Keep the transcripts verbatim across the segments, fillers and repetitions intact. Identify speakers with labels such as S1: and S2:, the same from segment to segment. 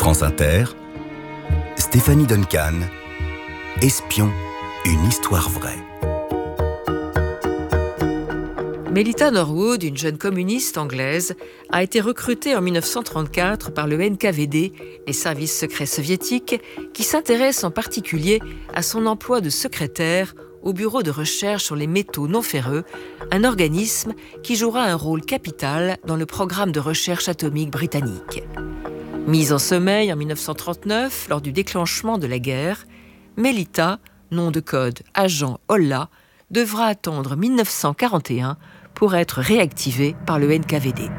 S1: France Inter, Stéphanie Duncan, Espion, une histoire vraie.
S2: Melita Norwood, une jeune communiste anglaise, a été recrutée en mille neuf cent trente-quatre par le N K V D, les services secrets soviétiques, qui s'intéressent en particulier à son emploi de secrétaire au Bureau de recherche sur les métaux non ferreux, un organisme qui jouera un rôle capital dans le programme de recherche atomique britannique. Mise en sommeil en mille neuf cent trente-neuf, lors du déclenchement de la guerre, Melita, nom de code agent Olla, devra attendre mille neuf cent quarante et un pour être réactivée par le N K V D.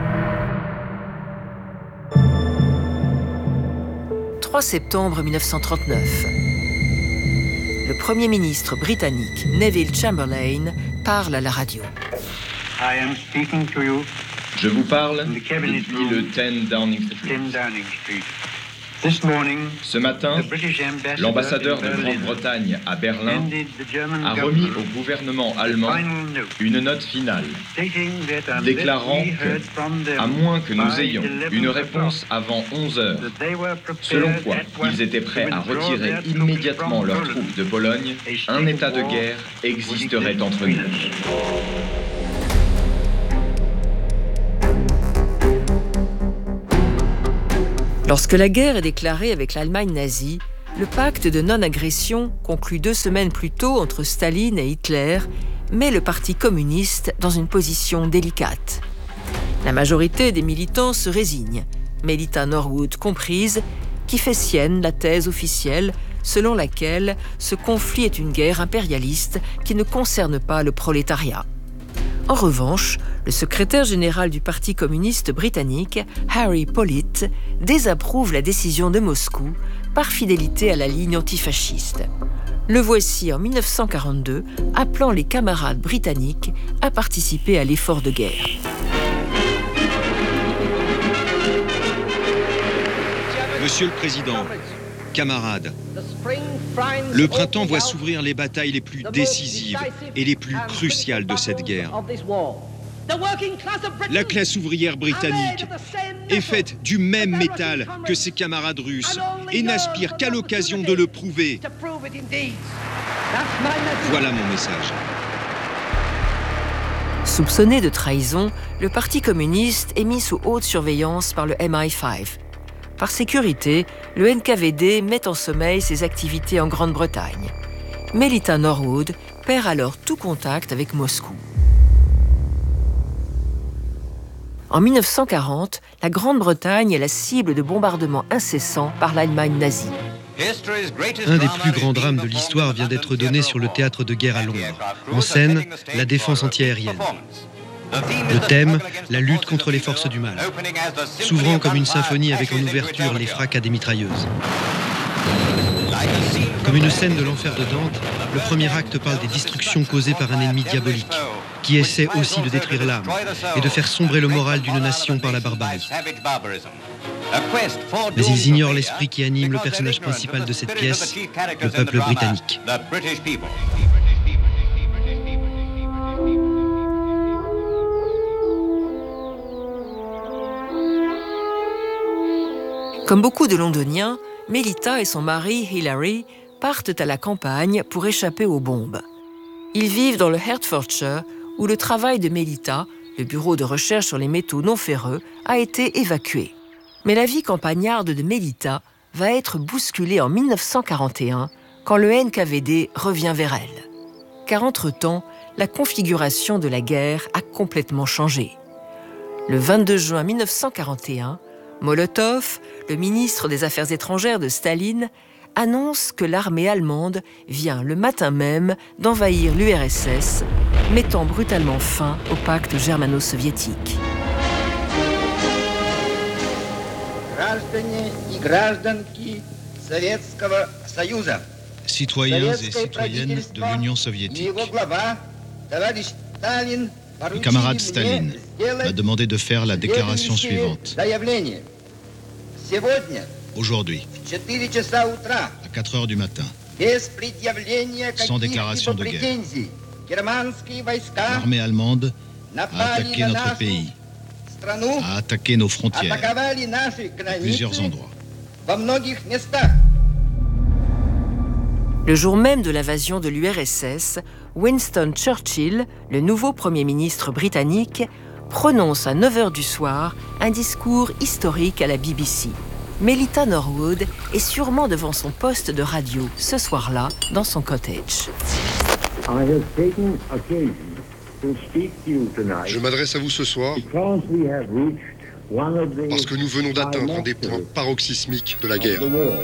S2: trois septembre mille neuf cent trente-neuf. Le Premier ministre britannique Neville Chamberlain parle à la radio.
S3: I am speaking to you
S4: Je vous parle
S3: in the cabinet
S4: depuis
S3: room,
S4: le dix Downing Street.
S3: ten Downing Street. This morning,
S4: Ce matin,
S3: the British ambassador
S4: l'ambassadeur
S3: in
S4: de
S3: Berlin
S4: Grande-Bretagne à Berlin
S3: handed the German
S4: a remis
S3: government
S4: au gouvernement
S3: the
S4: allemand
S3: final note,
S4: une note finale
S3: stating that unless
S4: déclarant
S3: we heard
S4: que,
S3: from them
S4: à moins que nous
S3: by
S4: ayons
S3: eleven
S4: une
S3: o'clock,
S4: réponse avant onze heures,
S3: that they were prepared
S4: selon quoi
S3: at once
S4: ils étaient prêts
S3: to
S4: à
S3: withdraw
S4: retirer
S3: their troops
S4: immédiatement
S3: from
S4: leurs
S3: Poland,
S4: troupes de Pologne,
S3: a state
S4: un
S3: of
S4: état de
S3: war
S4: guerre
S3: would
S4: existerait
S3: exist
S4: entre
S3: between
S4: nous.
S3: us.
S2: Lorsque la guerre est déclarée avec l'Allemagne nazie, le pacte de non-agression, conclu deux semaines plus tôt entre Staline et Hitler, met le Parti communiste dans une position délicate. La majorité des militants se résigne, Melita Norwood comprise, qui fait sienne la thèse officielle selon laquelle ce conflit est une guerre impérialiste qui ne concerne pas le prolétariat. En revanche, le secrétaire général du Parti communiste britannique, Harry Pollitt, désapprouve la décision de Moscou par fidélité à la ligne antifasciste. Le voici en mille neuf cent quarante-deux, appelant les camarades britanniques à participer à l'effort de guerre.
S5: Monsieur le Président, camarades, le printemps voit s'ouvrir les batailles les plus décisives et les plus cruciales de cette guerre. La classe ouvrière britannique est faite du même métal que ses camarades russes et n'aspire qu'à l'occasion de le prouver. Voilà mon message.
S2: Soupçonné de trahison, le Parti communiste est mis sous haute surveillance par le M I cinq. Par sécurité, le N K V D met en sommeil ses activités en Grande-Bretagne. Melita Norwood perd alors tout contact avec Moscou. En mille neuf cent quarante, la Grande-Bretagne est la cible de bombardements incessants par l'Allemagne nazie.
S5: Un des plus grands drames de l'histoire vient d'être donné sur le théâtre de guerre à Londres. En scène, la défense antiaérienne. Le thème, la lutte contre les forces du mal. S'ouvrant comme une symphonie avec en ouverture les fracas des mitrailleuses. Comme une scène de l'enfer de Dante, le premier acte parle des destructions causées par un ennemi diabolique, qui essaie aussi de détruire l'âme et de faire sombrer le moral d'une nation par la barbarie. Mais ils ignorent l'esprit qui anime le personnage principal de cette pièce, le peuple britannique.
S2: Comme beaucoup de Londoniens, Melita et son mari Hilary partent à la campagne pour échapper aux bombes. Ils vivent dans le Hertfordshire, où le travail de Melita, le bureau de recherche sur les métaux non ferreux, a été évacué. Mais la vie campagnarde de Melita va être bousculée en mille neuf cent quarante et un, quand le N K V D revient vers elle. Car entre-temps, la configuration de la guerre a complètement changé. Le vingt-deux juin mille neuf cent quarante et un, Molotov, le ministre des Affaires étrangères de Staline, annonce que l'armée allemande vient le matin même d'envahir l'U R S S, mettant brutalement fin au pacte germano-soviétique.
S6: Citoyens et citoyennes de l'Union soviétique, le camarade Staline m'a demandé de faire la déclaration suivante. Aujourd'hui, à quatre heures du matin, sans déclaration de guerre, l'armée allemande a attaqué notre pays, a attaqué nos frontières à plusieurs endroits.
S2: Le jour même de l'invasion de l'U R S S, Winston Churchill, le nouveau Premier ministre britannique, prononce à neuf heures du soir un discours historique à la B B C. Melita Norwood est sûrement devant son poste de radio ce soir-là, dans son cottage.
S7: Je m'adresse à vous ce soir parce que nous venons d'atteindre un des points paroxysmiques de la guerre.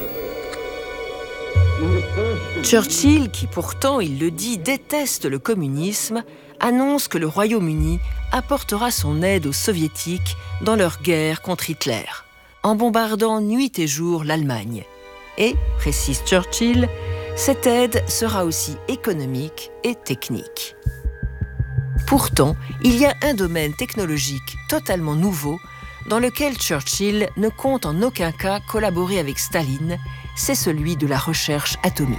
S2: Churchill, qui pourtant, il le dit, déteste le communisme, annonce que le Royaume-Uni apportera son aide aux Soviétiques dans leur guerre contre Hitler, en bombardant nuit et jour l'Allemagne. Et, précise Churchill, cette aide sera aussi économique et technique. Pourtant, il y a un domaine technologique totalement nouveau dans lequel Churchill ne compte en aucun cas collaborer avec Staline, c'est celui de la recherche atomique.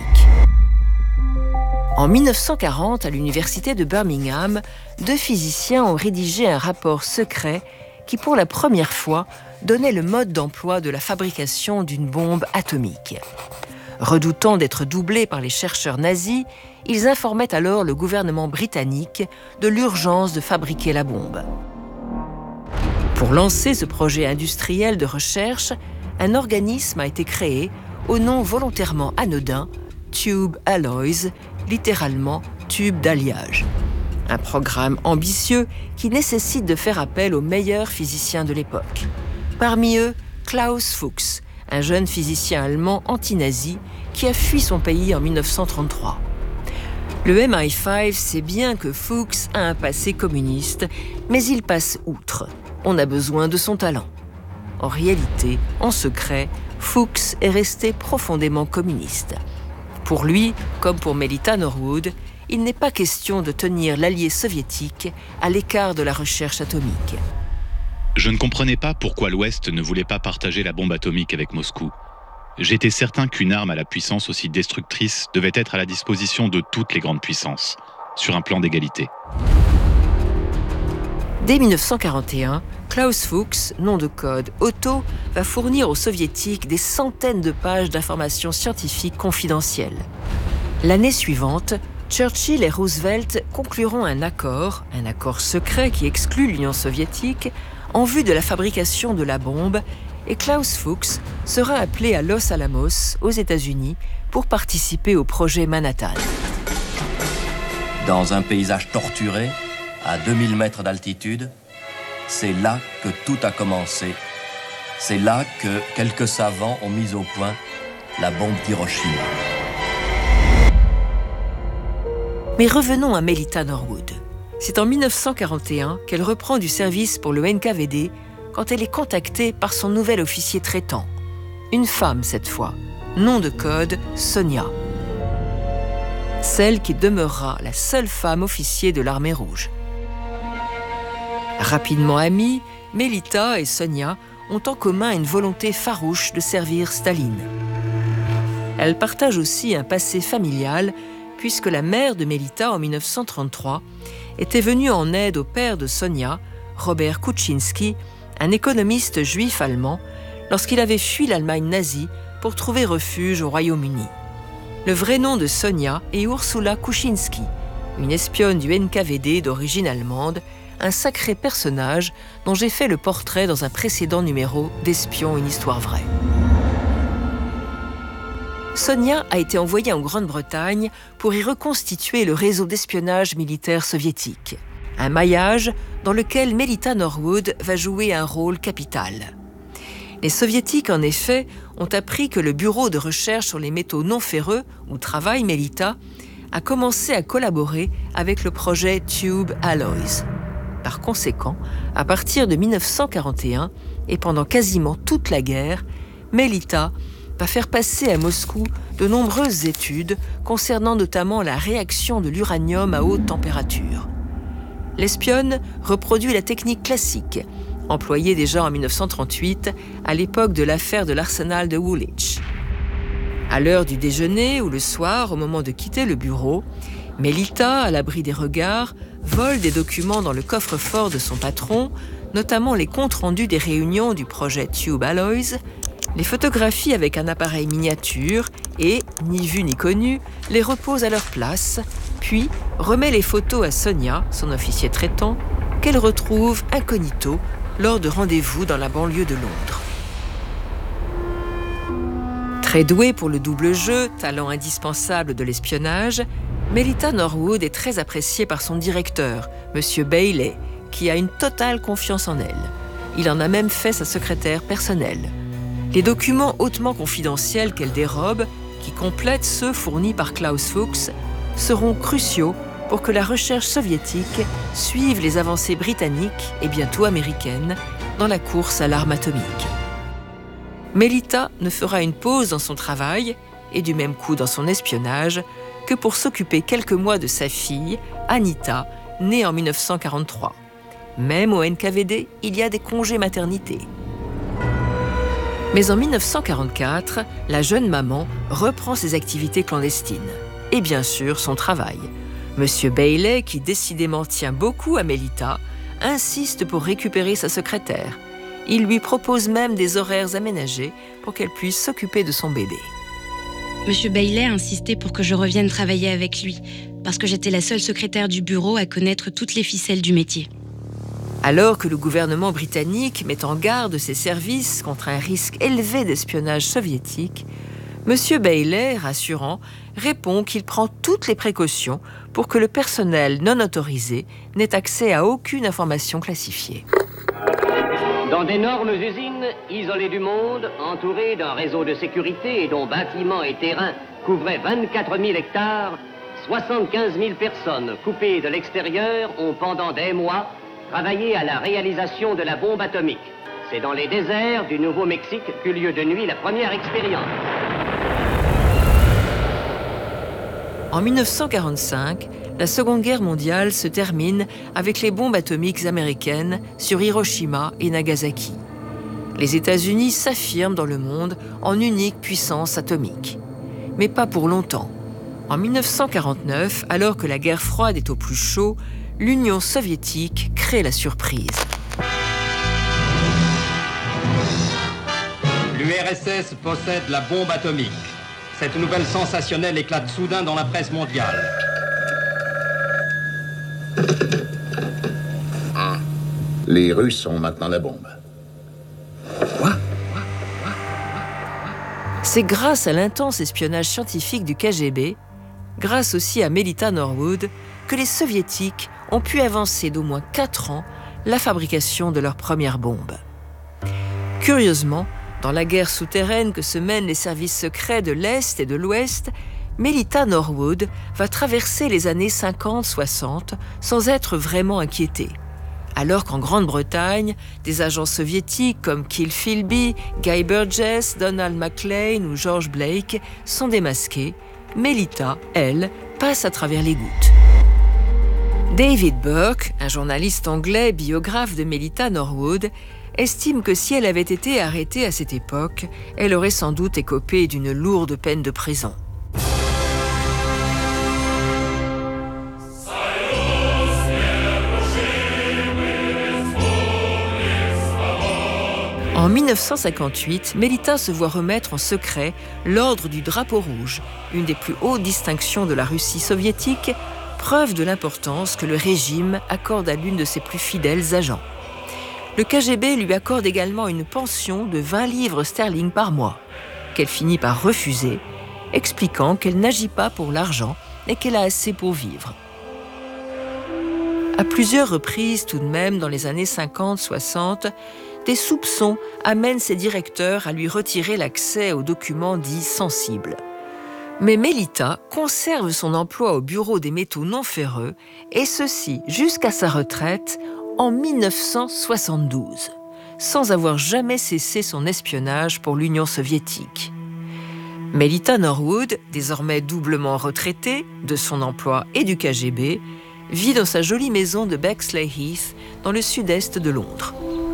S2: En mille neuf cent quarante, à l'université de Birmingham, deux physiciens ont rédigé un rapport secret qui, pour la première fois, donnait le mode d'emploi de la fabrication d'une bombe atomique. Redoutant d'être doublés par les chercheurs nazis, ils informaient alors le gouvernement britannique de l'urgence de fabriquer la bombe. Pour lancer ce projet industriel de recherche, un organisme a été créé au nom volontairement anodin, Tube Alloys, littéralement tube d'alliage. Un programme ambitieux qui nécessite de faire appel aux meilleurs physiciens de l'époque. Parmi eux, Klaus Fuchs, un jeune physicien allemand anti-nazi qui a fui son pays en mille neuf cent trente-trois. Le M I cinq sait bien que Fuchs a un passé communiste, mais il passe outre. On a besoin de son talent. En réalité, en secret, Fuchs est resté profondément communiste. Pour lui, comme pour Melita Norwood, il n'est pas question de tenir l'allié soviétique à l'écart de la recherche atomique.
S8: Je ne comprenais pas pourquoi l'Ouest ne voulait pas partager la bombe atomique avec Moscou. J'étais certain qu'une arme à la puissance aussi destructrice devait être à la disposition de toutes les grandes puissances, sur un plan d'égalité.
S2: Dès mille neuf cent quarante et un, Klaus Fuchs, nom de code Otto, va fournir aux soviétiques des centaines de pages d'informations scientifiques confidentielles. L'année suivante, Churchill et Roosevelt concluront un accord, un accord secret qui exclut l'Union soviétique, en vue de la fabrication de la bombe, et Klaus Fuchs sera appelé à Los Alamos, aux États-Unis, pour participer au projet Manhattan.
S9: Dans un paysage torturé, à deux mille mètres d'altitude, c'est là que tout a commencé. C'est là que quelques savants ont mis au point la bombe d'Hiroshima.
S2: Mais revenons à Melita Norwood. C'est en mille neuf cent quarante et un qu'elle reprend du service pour le N K V D quand elle est contactée par son nouvel officier traitant. Une femme cette fois, nom de code Sonia. Celle qui demeurera la seule femme officier de l'Armée rouge. Rapidement amies, Melita et Sonia ont en commun une volonté farouche de servir Staline. Elles partagent aussi un passé familial, puisque la mère de Melita, en mille neuf cent trente-trois, était venue en aide au père de Sonia, Robert Kuczynski, un économiste juif allemand, lorsqu'il avait fui l'Allemagne nazie pour trouver refuge au Royaume-Uni. Le vrai nom de Sonia est Ursula Kuczynski, une espionne du N K V D d'origine allemande, un sacré personnage dont j'ai fait le portrait dans un précédent numéro d'Espions, une histoire vraie. Sonia a été envoyée en Grande-Bretagne pour y reconstituer le réseau d'espionnage militaire soviétique. Un maillage dans lequel Melita Norwood va jouer un rôle capital. Les Soviétiques, en effet, ont appris que le bureau de recherche sur les métaux non ferreux, où travaille Melita, a commencé à collaborer avec le projet Tube Alloys. Par conséquent, à partir de mille neuf cent quarante et un, et pendant quasiment toute la guerre, Melita va faire passer à Moscou de nombreuses études concernant notamment la réaction de l'uranium à haute température. L'espionne reproduit la technique classique, employée déjà en mille neuf cent trente-huit, à l'époque de l'affaire de l'arsenal de Woolwich. À l'heure du déjeuner ou le soir, au moment de quitter le bureau, Melita, à l'abri des regards, vole des documents dans le coffre-fort de son patron, notamment les comptes rendus des réunions du projet Tube Alloys, les photographie avec un appareil miniature et, ni vu ni connu, les repose à leur place, puis remet les photos à Sonia, son officier traitant, qu'elle retrouve incognito lors de rendez-vous dans la banlieue de Londres. Très douée pour le double jeu, talent indispensable de l'espionnage, Melita Norwood est très appréciée par son directeur, M. Bailey, qui a une totale confiance en elle. Il en a même fait sa secrétaire personnelle. Les documents hautement confidentiels qu'elle dérobe, qui complètent ceux fournis par Klaus Fuchs, seront cruciaux pour que la recherche soviétique suive les avancées britanniques et bientôt américaines dans la course à l'arme atomique. Melita ne fera une pause dans son travail, et du même coup dans son espionnage, que pour s'occuper quelques mois de sa fille, Anita, née en mille neuf cent quarante-trois. Même au N K V D, il y a des congés maternité. Mais en mille neuf cent quarante-quatre, la jeune maman reprend ses activités clandestines. Et bien sûr, son travail. Monsieur Bailey, qui décidément tient beaucoup à Melita, insiste pour récupérer sa secrétaire. Il lui propose même des horaires aménagés pour qu'elle puisse s'occuper de son bébé.
S10: Monsieur Bailey a insisté pour que je revienne travailler avec lui, parce que j'étais la seule secrétaire du bureau à connaître toutes les ficelles du métier.
S2: Alors que le gouvernement britannique met en garde ses services contre un risque élevé d'espionnage soviétique, M. Bailey, rassurant, répond qu'il prend toutes les précautions pour que le personnel non autorisé n'ait accès à aucune information classifiée.
S11: Dans d'énormes usines, isolées du monde, entourées d'un réseau de sécurité et dont bâtiments et terrains couvraient vingt-quatre mille hectares, soixante-quinze mille personnes coupées de l'extérieur ont pendant des mois travaillé à la réalisation de la bombe atomique. C'est dans les déserts du Nouveau-Mexique qu'eut lieu de nuit la première expérience.
S2: En mille neuf cent quarante-cinq, la Seconde Guerre mondiale se termine avec les bombes atomiques américaines sur Hiroshima et Nagasaki. Les États-Unis s'affirment dans le monde en unique puissance atomique. Mais pas pour longtemps. En mille neuf cent quarante-neuf, alors que la guerre froide est au plus chaud, l'Union soviétique crée la surprise.
S12: L'U R S S possède la bombe atomique. Cette nouvelle sensationnelle éclate soudain dans la presse mondiale.
S6: Les Russes ont maintenant la bombe. Quoi ?
S2: C'est grâce à l'intense espionnage scientifique du K G B, grâce aussi à Melita Norwood, que les Soviétiques ont pu avancer d'au moins quatre ans la fabrication de leur première bombe. Curieusement, dans la guerre souterraine que se mènent les services secrets de l'Est et de l'Ouest, Melita Norwood va traverser les années cinquante soixante sans être vraiment inquiétée. Alors qu'en Grande-Bretagne, des agents soviétiques comme Keith Philby, Guy Burgess, Donald MacLean ou George Blake sont démasqués, Melita, elle, passe à travers les gouttes. David Burke, un journaliste anglais biographe de Melita Norwood, estime que si elle avait été arrêtée à cette époque, elle aurait sans doute écopé d'une lourde peine de prison. En mille neuf cent cinquante-huit, Melita se voit remettre en secret l'ordre du Drapeau rouge, une des plus hautes distinctions de la Russie soviétique, preuve de l'importance que le régime accorde à l'une de ses plus fidèles agents. Le K G B lui accorde également une pension de vingt livres sterling par mois, qu'elle finit par refuser, expliquant qu'elle n'agit pas pour l'argent et qu'elle a assez pour vivre. À plusieurs reprises tout de même, dans les années cinquante soixante, des soupçons amènent ses directeurs à lui retirer l'accès aux documents dits sensibles. Mais Melita conserve son emploi au bureau des métaux non ferreux, et ceci jusqu'à sa retraite en mille neuf cent soixante-douze, sans avoir jamais cessé son espionnage pour l'Union soviétique. Melita Norwood, désormais doublement retraitée de son emploi et du K G B, vit dans sa jolie maison de Bexley Heath, dans le sud-est de Londres.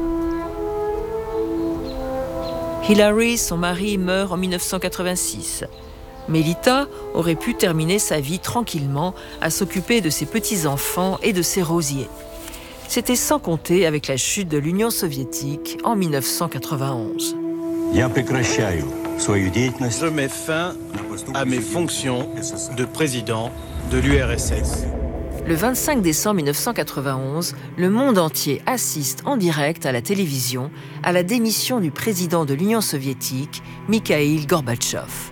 S2: Hilary, son mari, meurt en mille neuf cent quatre-vingt-six. Melita aurait pu terminer sa vie tranquillement à s'occuper de ses petits-enfants et de ses rosiers. C'était sans compter avec la chute de l'Union soviétique en mille neuf cent quatre-vingt-onze.
S13: Je mets fin à mes fonctions de président de l'U R S S.
S2: Le vingt-cinq décembre mille neuf cent quatre-vingt-onze, le monde entier assiste en direct à la télévision à la démission du président de l'Union soviétique, Mikhaïl Gorbatchev.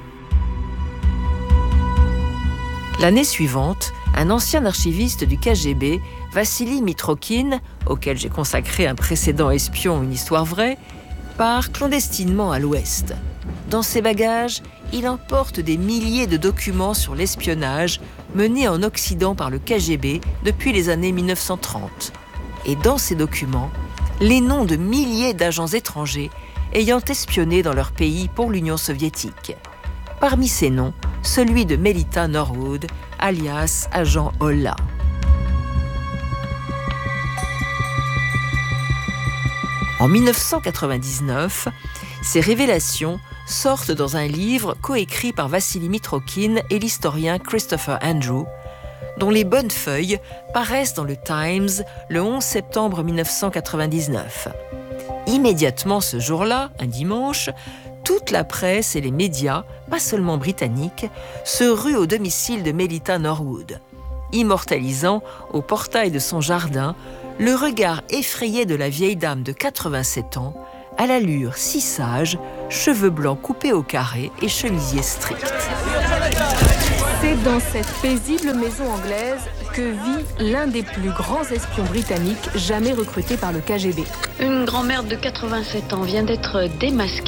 S2: L'année suivante, un ancien archiviste du K G B, Vassili Mitrokhin, auquel j'ai consacré un précédent espion, une histoire vraie, part clandestinement à l'Ouest. Dans ses bagages, il emporte des milliers de documents sur l'espionnage mené en Occident par le K G B depuis les années mille neuf cent trente. Et dans ces documents, les noms de milliers d'agents étrangers ayant espionné dans leur pays pour l'Union soviétique. Parmi ces noms, celui de Melita Norwood, alias agent Olla. En mille neuf cent quatre-vingt-dix-neuf, ces révélations sortent dans un livre coécrit par Vassili Mitrokhin et l'historien Christopher Andrew, dont les bonnes feuilles paraissent dans le Times le onze septembre mille neuf cent quatre-vingt-dix-neuf. Immédiatement ce jour-là, un dimanche, toute la presse et les médias, pas seulement britanniques, se ruent au domicile de Melita Norwood, immortalisant au portail de son jardin le regard effrayé de la vieille dame de quatre-vingt-sept ans, à l'allure si sage, cheveux blancs coupés au carré et chemisier strict.
S14: C'est dans cette paisible maison anglaise que vit l'un des plus grands espions britanniques jamais recrutés par le K G B.
S15: Une grand-mère de quatre-vingt-sept ans vient d'être démasquée.